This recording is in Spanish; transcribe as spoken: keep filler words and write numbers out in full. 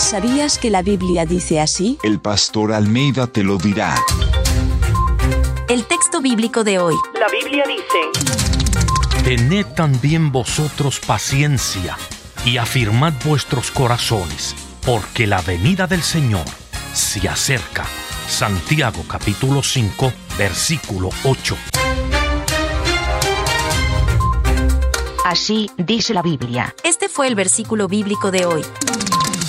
¿Sabías que la Biblia dice así? El pastor Almeida te lo dirá. El texto bíblico de hoy. La Biblia dice: Tened también vosotros paciencia y afirmad vuestros corazones, porque la venida del Señor se acerca. Santiago capítulo cinco, versículo ocho. Así dice la Biblia. Este fue el versículo bíblico de hoy.